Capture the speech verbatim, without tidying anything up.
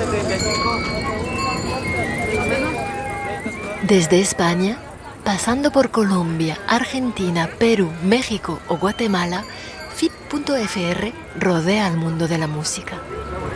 Desde España, pasando por Colombia, Argentina, Perú, México o Guatemala, F I T punto F R rodea al mundo de la música.